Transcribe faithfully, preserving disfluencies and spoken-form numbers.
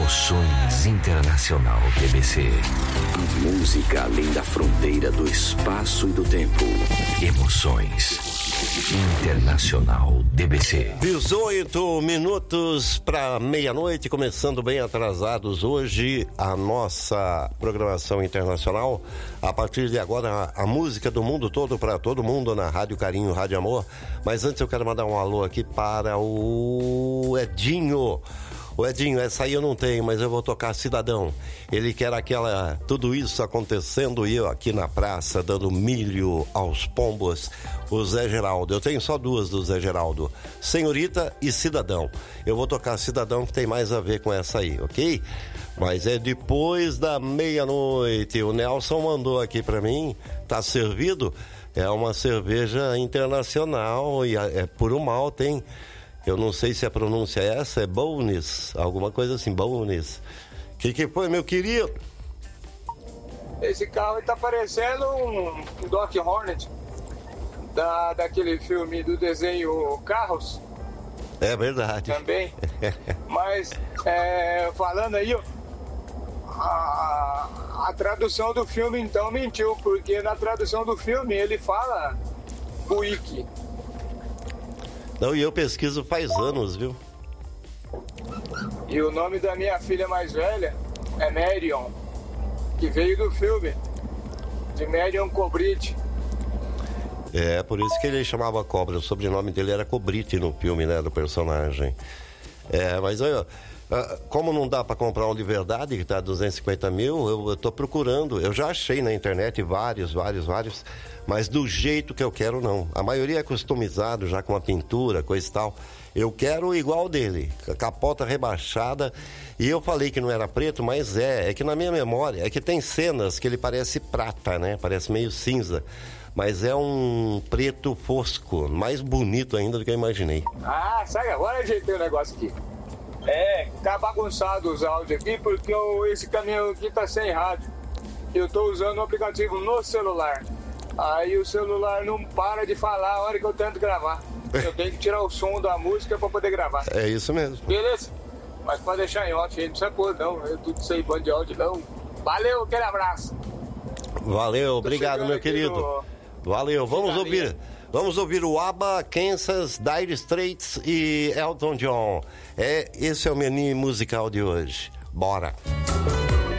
Emoções Internacional D B C. A música além da fronteira do espaço e do tempo. Emoções Internacional D B C. dezoito minutos para meia-noite, começando bem atrasados hoje a nossa programação internacional. A partir de agora, a, a música do mundo todo para todo mundo na Rádio Carinho, Rádio Amor. Mas antes eu quero mandar um alô aqui para o Edinho. O Edinho, essa aí eu não tenho, mas eu vou tocar Cidadão. Ele quer aquela, tudo isso acontecendo e eu aqui na praça dando milho aos pombos. O Zé Geraldo, eu tenho só duas do Zé Geraldo, Senhorita e Cidadão. Eu vou tocar Cidadão que tem mais a ver com essa aí, ok? Mas é depois da meia-noite. O Nelson mandou aqui pra mim, tá servido? É uma cerveja internacional e é puro malte, hein? Eu não sei se a pronúncia é essa, é Bonis, alguma coisa assim, Bonis. O que que foi, meu querido? Esse carro tá parecendo um Doc Hornet, da, daquele filme do desenho Carros. É verdade. Também. Mas, é, falando aí, ó, a, a tradução do filme então mentiu, porque na tradução do filme ele fala Buick. Não, e eu pesquiso faz anos, viu? E o nome da minha filha mais velha é Marion, que veio do filme de Marion Cobrit. É, por isso que ele chamava Cobra, o sobrenome dele era Cobrite no filme, né, do personagem. É, mas olha, como não dá pra comprar um de verdade, que tá duzentos e cinquenta mil, eu, eu tô procurando, eu já achei na internet vários, vários, vários, mas do jeito que eu quero não. A maioria é customizado, já com a pintura, coisa e tal. Eu quero igual dele, capota rebaixada. E eu falei que não era preto, mas é, é que na minha memória, é que tem cenas que ele parece prata, né, parece meio cinza. Mas é um preto fosco, mais bonito ainda do que eu imaginei. Ah, sai agora, ajeitei o negócio aqui. É, tá bagunçado os áudios aqui porque eu, esse caminhão aqui tá sem rádio. Eu tô usando o aplicativo no celular. Aí o celular não para de falar a hora que eu tento gravar. Eu tenho que tirar o som da música pra poder gravar. É isso mesmo. Beleza? Mas pode deixar em off, gente, não precisa pôr não. Eu tudo sei bando de áudio não. Valeu, aquele abraço. Valeu, obrigado, meu querido. No... Valeu, vamos ouvir. Vamos ouvir o ABBA, Kansas, Dire Straits e Elton John. É, esse é o menu musical de hoje. Bora!